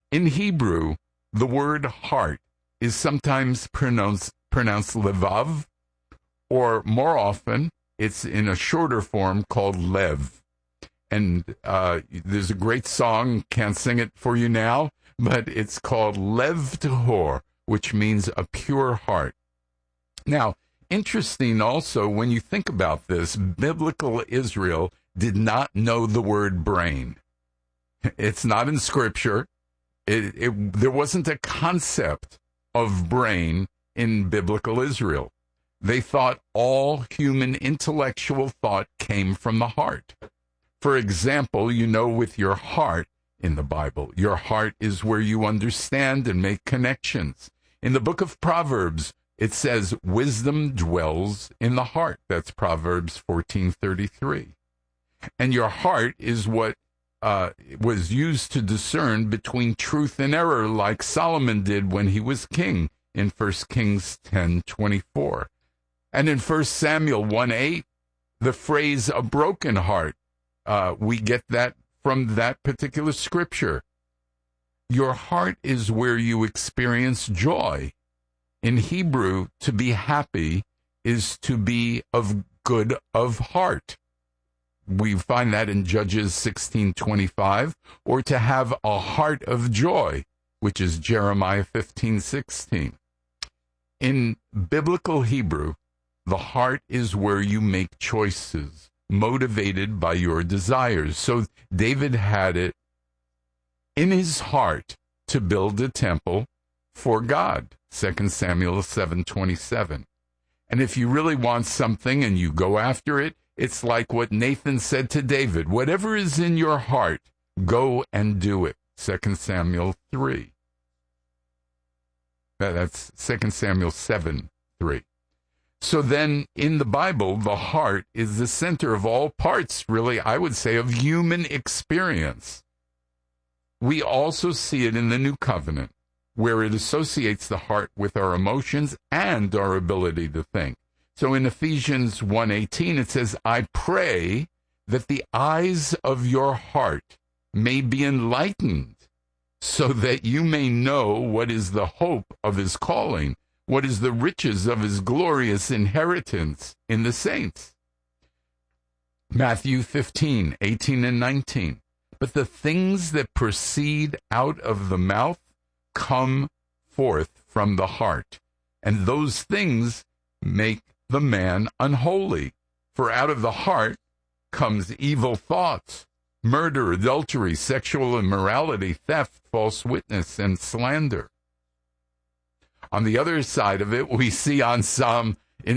In Hebrew, the word heart is sometimes pronounced levav, or more often, it's in a shorter form called lev. And there's a great song, can't sing it for you now, but it's called Lev Tahor, which means a pure heart. Now, interesting also, when you think about this, biblical Israel did not know the word brain. It's not in Scripture. There wasn't a concept of brain in biblical Israel. They thought all human intellectual thought came from the heart. For example, you know, with your heart in the Bible, your heart is where you understand and make connections. In the book of Proverbs, it says wisdom dwells in the heart. That's Proverbs 14:33. And your heart is what was used to discern between truth and error, like Solomon did when he was king in 1 Kings 10:24. And in 1 Samuel 1:8, the phrase a broken heart, we get that from that particular scripture. Your heart is where you experience joy. In Hebrew, to be happy is to be of good of heart. We find that in Judges 16:25, or to have a heart of joy, which is Jeremiah 15:16. In biblical Hebrew, the heart is where you make choices, motivated by your desires. So David had it in his heart to build a temple for God, 2 Samuel 7:27. And if you really want something and you go after it, it's like what Nathan said to David, whatever is in your heart, go and do it, 2 Samuel 3. That's 2 Samuel 7:3. So then, in the Bible, the heart is the center of all parts, really, I would say, of human experience. We also see it in the New Covenant, where it associates the heart with our emotions and our ability to think. So in Ephesians 1:18, it says, I pray that the eyes of your heart may be enlightened, so that you may know what is the hope of his calling, what is the riches of his glorious inheritance in the saints. Matthew 15:18 and 19. But the things that proceed out of the mouth come forth from the heart, and those things make the man unholy. For out of the heart comes evil thoughts, murder, adultery, sexual immorality, theft, false witness, and slander. On the other side of it, we see in Psalm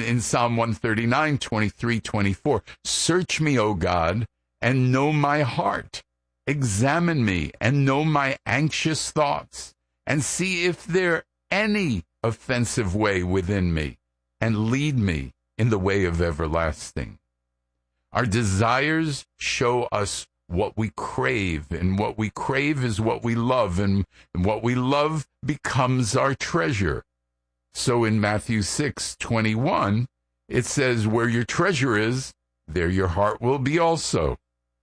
139, 23, 24, search me, O God, and know my heart. Examine me and know my anxious thoughts, and see if there any offensive way within me, and lead me in the way of everlasting. Our desires show us what we crave, and what we crave is what we love, and what we love becomes our treasure. So in Matthew 6:21, it says, where your treasure is, there your heart will be also.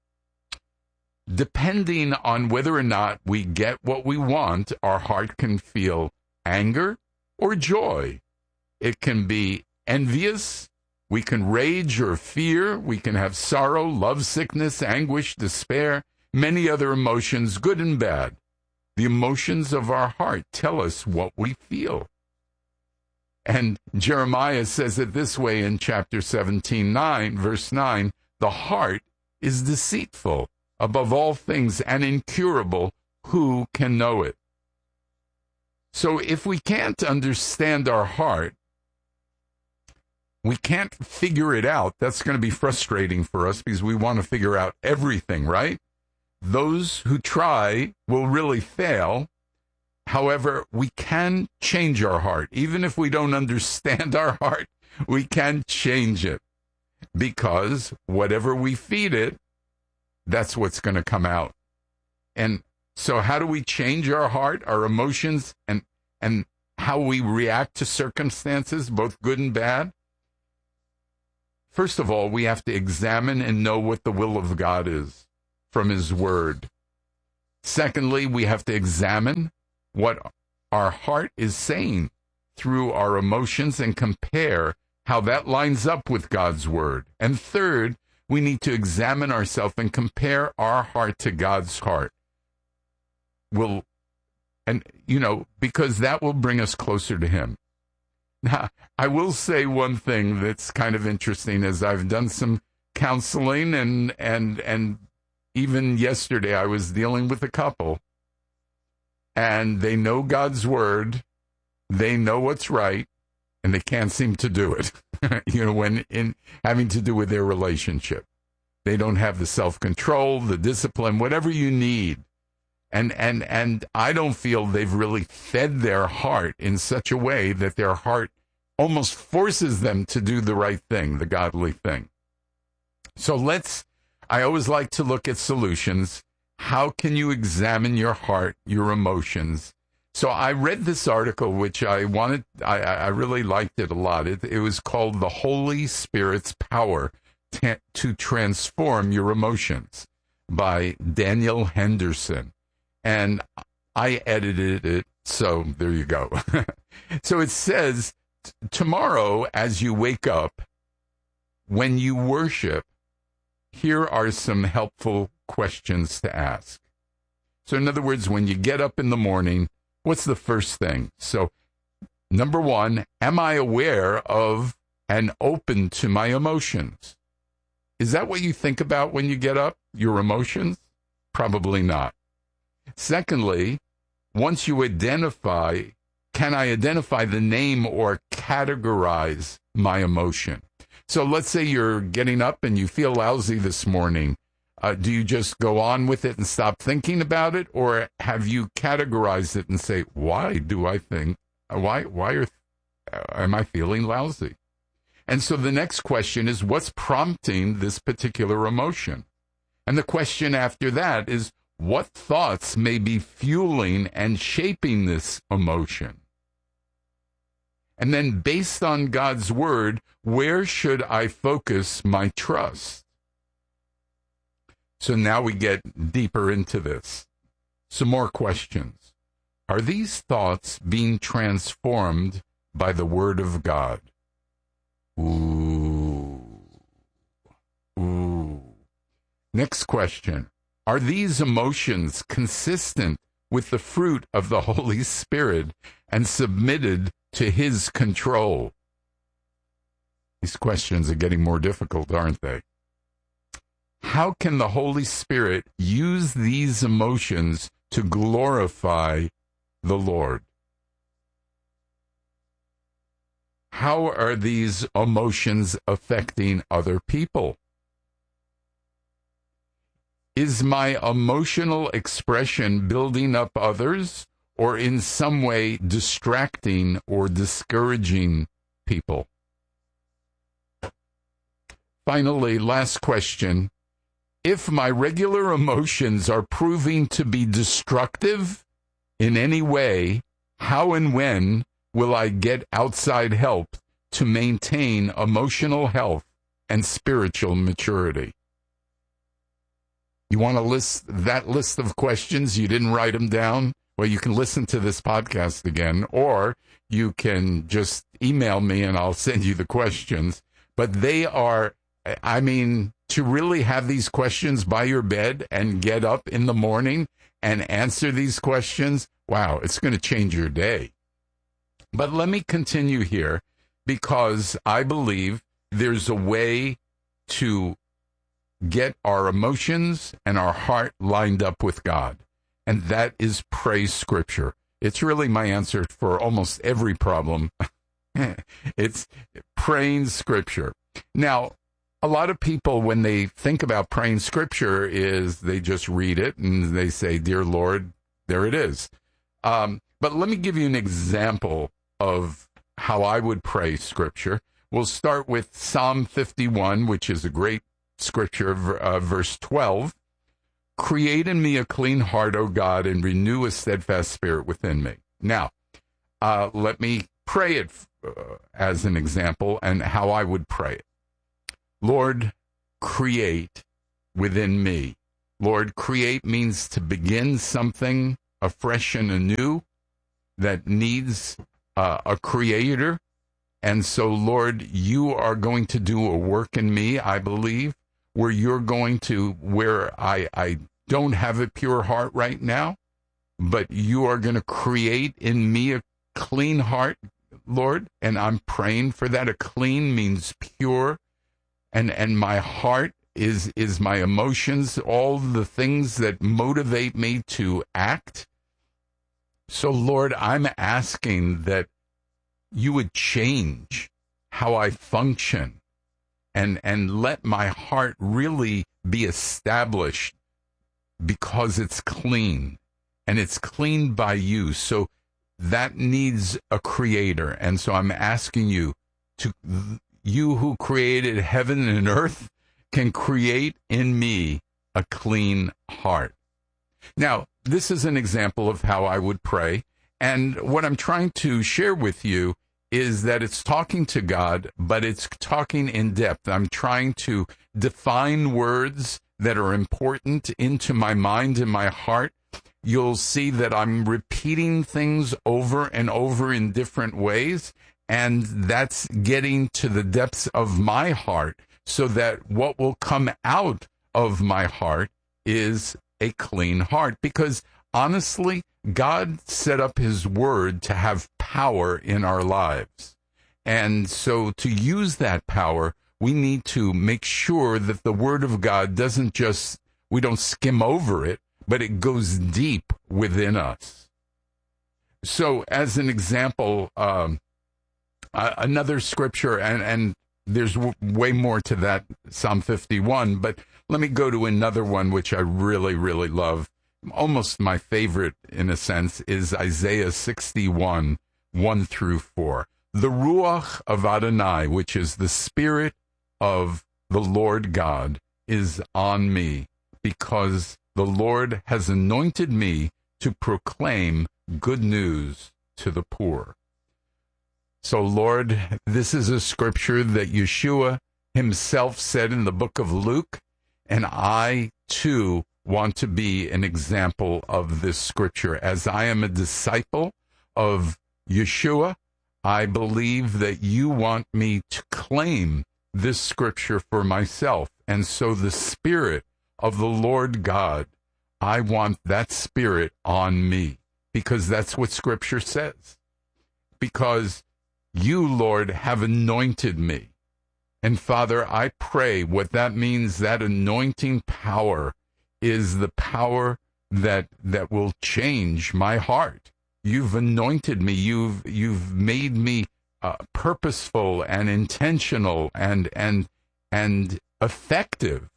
Depending on whether or not we get what we want, our heart can feel anger or joy. It can be envious. We can rage or fear. We can have sorrow, love, sickness, anguish, despair, many other emotions, good and bad. The emotions of our heart tell us what we feel. And Jeremiah says it this way in chapter 17:9, verse 9, the heart is deceitful above all things and incurable. Who can know it? So if we can't understand our heart, we can't figure it out. That's going to be frustrating for us because we want to figure out everything, right? Those who try will really fail. However, we can change our heart. Even if we don't understand our heart, we can change it. Because whatever we feed it, that's what's going to come out. And so how do we change our heart, our emotions, and how we react to circumstances, both good and bad? First of all, we have to examine and know what the will of God is from his word. Secondly, we have to examine what our heart is saying through our emotions and compare how that lines up with God's word. And third, we need to examine ourselves and compare our heart to God's heart. Because that will bring us closer to him. Now, I will say one thing that's kind of interesting is I've done some counseling and even yesterday I was dealing with a couple, and they know God's word, they know what's right, and they can't seem to do it, when in having to do with their relationship. They don't have the self-control, the discipline, whatever you need. And I don't feel they've really fed their heart in such a way that their heart almost forces them to do the right thing, the godly thing. So I always like to look at solutions. How can you examine your heart, your emotions? So I read this article, which I really liked it a lot. It was called The Holy Spirit's Power to Transform Your Emotions by Daniel Henderson. And I edited it, so there you go. So it says, tomorrow as you wake up, when you worship, here are some helpful questions to ask. So in other words, when you get up in the morning, what's the first thing? So number one, am I aware of and open to my emotions? Is that what you think about when you get up, your emotions? Probably not. Secondly, once you can I identify the name or categorize my emotion? So let's say you're getting up and you feel lousy this morning. Do you just go on with it and stop thinking about it? Or have you categorized it and say, why am I feeling lousy? And so the next question is, what's prompting this particular emotion? And the question after that is, what thoughts may be fueling and shaping this emotion? And then based on God's word, where should I focus my trust? So now we get deeper into this. Some more questions. Are these thoughts being transformed by the word of God? Ooh. Next question. Are these emotions consistent with the fruit of the Holy Spirit and submitted to his control? These questions are getting more difficult, aren't they? How can the Holy Spirit use these emotions to glorify the Lord? How are these emotions affecting other people? Is my emotional expression building up others or in some way distracting or discouraging people? Finally, last question. If my regular emotions are proving to be destructive in any way, how and when will I get outside help to maintain emotional health and spiritual maturity? You want that list of questions? You didn't write them down? Well, you can listen to this podcast again, or you can just email me and I'll send you the questions. But they are, to really have these questions by your bed and get up in the morning and answer these questions, wow, it's going to change your day. But let me continue here, because I believe there's a way to get our emotions and our heart lined up with God, and that is pray Scripture. It's really my answer for almost every problem. It's praying Scripture. Now, a lot of people, when they think about praying Scripture, is they just read it and they say, "Dear Lord," there it is. But let me give you an example of how I would pray Scripture. We'll start with Psalm 51, which is a great Scripture, verse 12. Create in me a clean heart, O God, and renew a steadfast spirit within me. Now, let me pray it as an example and how I would pray it. Lord, create within me Lord, create means to begin something afresh and anew that needs a creator. And so, Lord, you are going to do a work in me, I believe, where I don't have a pure heart right now, but you are going to create in me a clean heart, Lord, and I'm praying for that. A clean means pure, and my heart is my emotions, all the things that motivate me to act. So, Lord, I'm asking that you would change how I function and let my heart really be established because it's clean, and it's cleaned by you. So that needs a creator. And so I'm asking you you who created heaven and earth can create in me a clean heart. Now, this is an example of how I would pray. And what I'm trying to share with you is that it's talking to God, but it's talking in depth. I'm trying to define words that are important into my mind and my heart. You'll see that I'm repeating things over and over in different ways, and that's getting to the depths of my heart so that what will come out of my heart is a clean heart. Because honestly, God set up his word to have power in our lives. And so to use that power, we need to make sure that the word of God we don't skim over it, but it goes deep within us. So as an example, another scripture, and there's way more to that, Psalm 51, but let me go to another one which I really, really love. Almost my favorite, in a sense, is Isaiah 61, 1-4. The Ruach of Adonai, which is the Spirit of the Lord God, is on me, because the Lord has anointed me to proclaim good news to the poor. So, Lord, this is a scripture that Yeshua himself said in the book of Luke, and I, too, want to be an example of this scripture. As I am a disciple of Yeshua, I believe that you want me to claim this scripture for myself. And so the Spirit of the Lord God, I want that Spirit on me, because that's what scripture says. Because you, Lord, have anointed me. And Father, I pray what that means, that anointing power is the power that will change my heart. You've anointed me. You've made me purposeful and intentional and effective,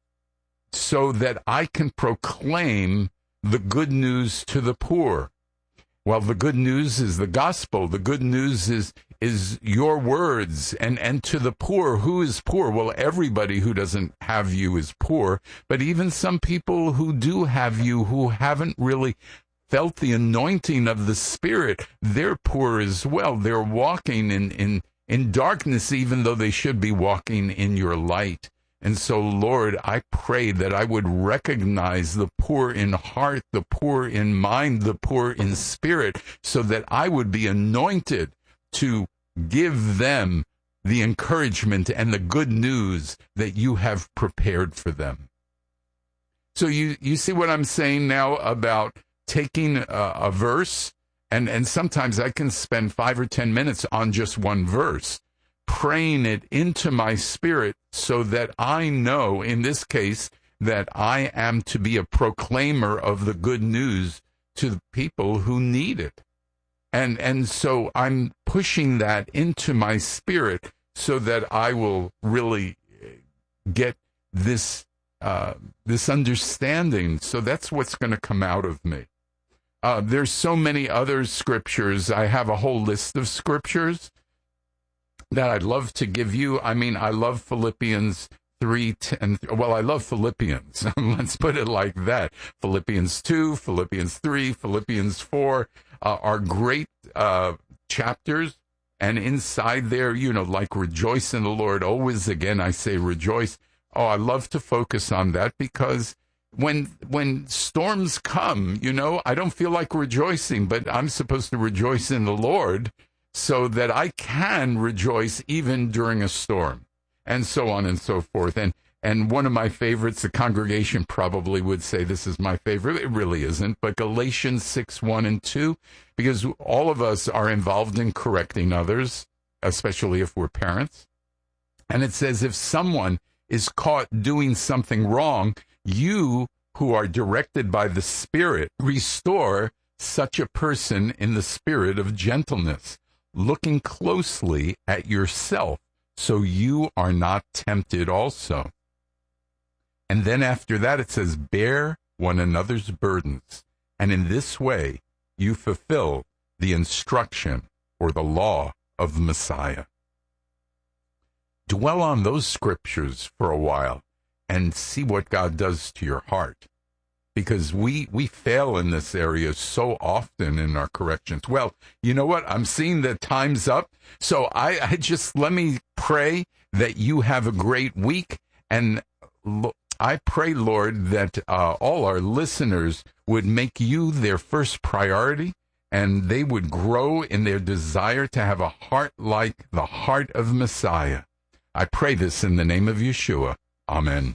so that I can proclaim the good news to the poor. Well, the good news is the gospel. The good news is your words. And to the poor, who is poor? Well, everybody who doesn't have you is poor. But even some people who do have you, who haven't really felt the anointing of the Spirit, they're poor as well. They're walking in darkness, even though they should be walking in your light. And so, Lord, I pray that I would recognize the poor in heart, the poor in mind, the poor in spirit, so that I would be anointed to give them the encouragement and the good news that you have prepared for them. So you see what I'm saying now about taking a verse, and sometimes I can spend 5 or 10 minutes on just one verse, praying it into my spirit so that I know, in this case, that I am to be a proclaimer of the good news to the people who need it. And so I'm pushing that into my spirit so that I will really get this understanding. So that's what's going to come out of me. There's so many other scriptures. I have a whole list of scriptures that I'd love to give you. I mean, I love Philippians 3:10. Well, I love Philippians. Let's put it like that. Philippians 2, Philippians 3, Philippians 4 are great chapters. And inside there, like rejoice in the Lord. Always again, I say rejoice. Oh, I love to focus on that, because when storms come, I don't feel like rejoicing, but I'm supposed to rejoice in the Lord so that I can rejoice even during a storm, and so on and so forth. And one of my favorites, the congregation probably would say this is my favorite. It really isn't, but Galatians 6:1-2, because all of us are involved in correcting others, especially if we're parents. And it says, if someone is caught doing something wrong, you who are directed by the Spirit, restore such a person in the spirit of gentleness, looking closely at yourself, so you are not tempted also. And then after that it says, bear one another's burdens, and in this way you fulfill the instruction or the law of the Messiah. Dwell on those scriptures for a while and see what God does to your heart, because we fail in this area so often in our corrections. Well, you know what? I'm seeing that time's up, so I just let me pray that you have a great week, and I pray, Lord, that all our listeners would make you their first priority, and they would grow in their desire to have a heart like the heart of Messiah. I pray this in the name of Yeshua. Amen.